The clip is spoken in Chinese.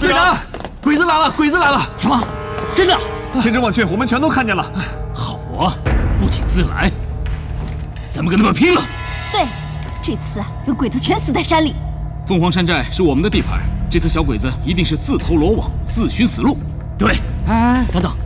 队长，鬼子来了！鬼子来了！ 什么？真的？ 千真万确，我们全都看见了。 好啊，不请自来，咱们跟他们拼了！ 对，这次有鬼子全死在山里。 凤凰山寨是我们的地盘，这次小鬼子一定是自投罗网，自寻死路。 对，哎，等等，